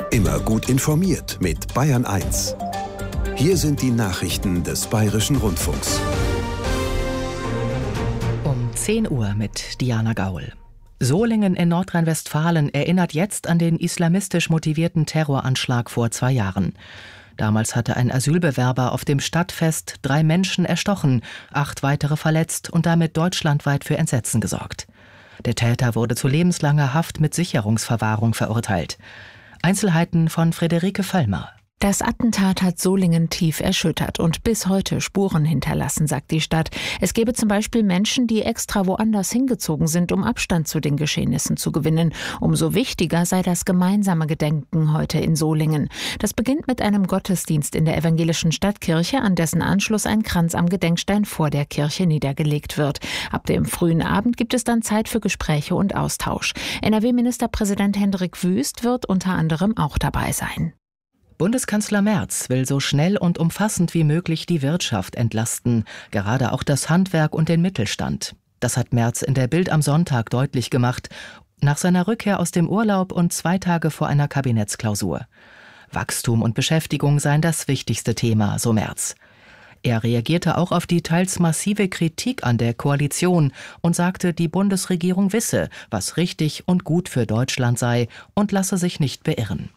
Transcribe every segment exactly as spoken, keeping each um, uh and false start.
Immer gut informiert mit Bayern eins. Hier sind die Nachrichten des Bayerischen Rundfunks. Um zehn Uhr mit Diana Gaul. Solingen in Nordrhein-Westfalen erinnert jetzt an den islamistisch motivierten Terroranschlag vor zwei Jahren. Damals hatte ein Asylbewerber auf dem Stadtfest drei Menschen erstochen, acht weitere verletzt und damit deutschlandweit für Entsetzen gesorgt. Der Täter wurde zu lebenslanger Haft mit Sicherungsverwahrung verurteilt. Einzelheiten von Friederike Völlmer. Das Attentat hat Solingen tief erschüttert und bis heute Spuren hinterlassen, sagt die Stadt. Es gebe zum Beispiel Menschen, die extra woanders hingezogen sind, um Abstand zu den Geschehnissen zu gewinnen. Umso wichtiger sei das gemeinsame Gedenken heute in Solingen. Das beginnt mit einem Gottesdienst in der evangelischen Stadtkirche, an dessen Anschluss ein Kranz am Gedenkstein vor der Kirche niedergelegt wird. Ab dem frühen Abend gibt es dann Zeit für Gespräche und Austausch. N R W-Ministerpräsident Hendrik Wüst wird unter anderem auch dabei sein. Bundeskanzler Merz will so schnell und umfassend wie möglich die Wirtschaft entlasten, gerade auch das Handwerk und den Mittelstand. Das hat Merz in der Bild am Sonntag deutlich gemacht, nach seiner Rückkehr aus dem Urlaub und zwei Tage vor einer Kabinettsklausur. Wachstum und Beschäftigung seien das wichtigste Thema, so Merz. Er reagierte auch auf die teils massive Kritik an der Koalition und sagte, die Bundesregierung wisse, was richtig und gut für Deutschland sei und lasse sich nicht beirren.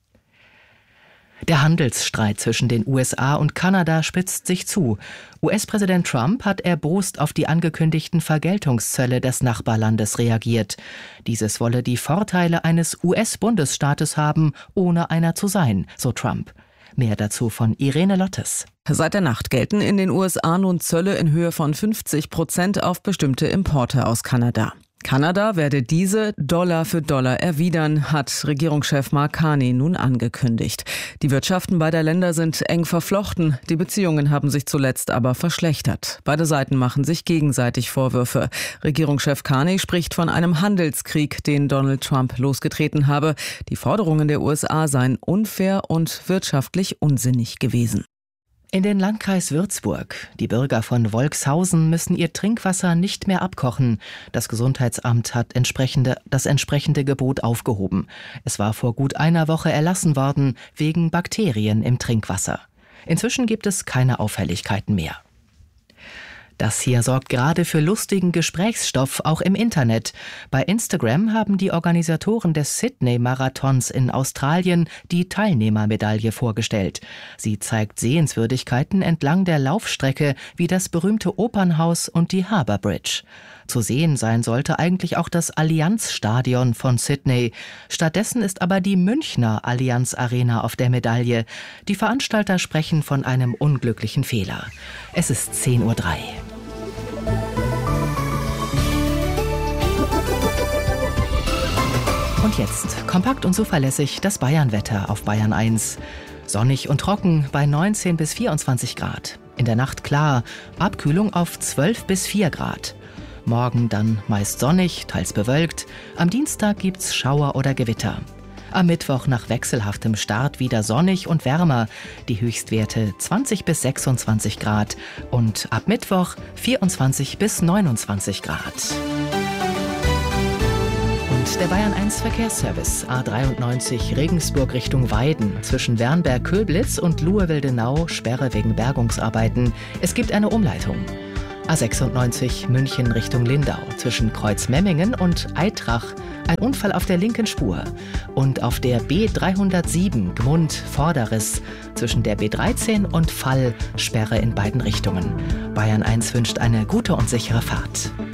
Der Handelsstreit zwischen den U S A und Kanada spitzt sich zu. U S-Präsident Trump hat erbost auf die angekündigten Vergeltungszölle des Nachbarlandes reagiert. Dieses wolle die Vorteile eines U S-Bundesstaates haben, ohne einer zu sein, so Trump. Mehr dazu von Irene Lottes. Seit der Nacht gelten in den U S A nun Zölle in Höhe von fünfzig Prozent auf bestimmte Importe aus Kanada. Kanada werde diese Dollar für Dollar erwidern, hat Regierungschef Mark Carney nun angekündigt. Die Wirtschaften beider Länder sind eng verflochten. Die Beziehungen haben sich zuletzt aber verschlechtert. Beide Seiten machen sich gegenseitig Vorwürfe. Regierungschef Carney spricht von einem Handelskrieg, den Donald Trump losgetreten habe. Die Forderungen der U S A seien unfair und wirtschaftlich unsinnig gewesen. In den Landkreis Würzburg. Die Bürger von Wolkshausen müssen ihr Trinkwasser nicht mehr abkochen. Das Gesundheitsamt hat entsprechende, das entsprechende Gebot aufgehoben. Es war vor gut einer Woche erlassen worden, wegen Bakterien im Trinkwasser. Inzwischen gibt es keine Auffälligkeiten mehr. Das hier sorgt gerade für lustigen Gesprächsstoff, auch im Internet. Bei Instagram haben die Organisatoren des Sydney-Marathons in Australien die Teilnehmermedaille vorgestellt. Sie zeigt Sehenswürdigkeiten entlang der Laufstrecke wie das berühmte Opernhaus und die Harbour Bridge. Zu sehen sein sollte eigentlich auch das Allianz-Stadion von Sydney. Stattdessen ist aber die Münchner Allianz Arena auf der Medaille. Die Veranstalter sprechen von einem unglücklichen Fehler. Es ist zehn Uhr drei. Und jetzt kompakt und zuverlässig das Bayernwetter auf Bayern eins. Sonnig und trocken bei neunzehn bis vierundzwanzig Grad. In der Nacht klar, Abkühlung auf zwölf bis vier Grad. Morgen dann meist sonnig, teils bewölkt. Am Dienstag gibt's Schauer oder Gewitter. Am Mittwoch nach wechselhaftem Start wieder sonnig und wärmer. Die Höchstwerte zwanzig bis sechsundzwanzig Grad und ab Mittwoch vierundzwanzig bis neunundzwanzig Grad. Und der Bayern eins Verkehrsservice A dreiundneunzig Regensburg Richtung Weiden zwischen Wernberg-Köblitz und Luhe-Wildenau Sperre wegen Bergungsarbeiten. Es gibt eine Umleitung. A sechsundneunzig München Richtung Lindau zwischen Kreuzmemmingen und Eitrach ein Unfall auf der linken Spur. Und auf der B dreihundertsieben Gmund Vorderriss zwischen der B dreizehn und Fall Sperre in beiden Richtungen. Bayern eins wünscht eine gute und sichere Fahrt.